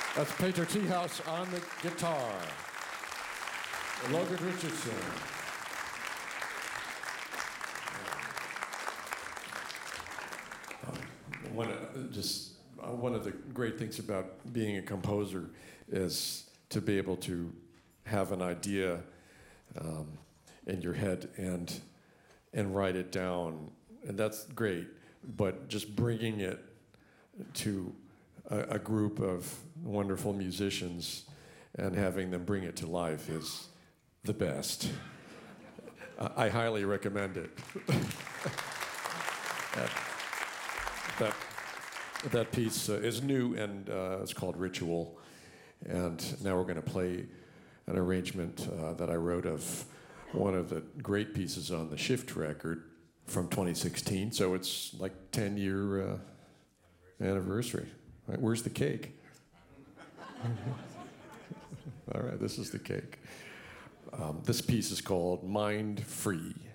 That's Peter Teehouse on the guitar. Logan Richardson. One of the great things about being a composer is to be able to have an idea in your head and write it down, and that's great. But just bringing it to a group of wonderful musicians and having them bring it to life is the best. I highly recommend it. That piece is new, and it's called Ritual. And now we're going to play an arrangement that I wrote of one of the great pieces on the Shift record from 2016. So it's like 10-year anniversary. Right, where's the cake? All right, this is the cake. This piece is called Mind Free.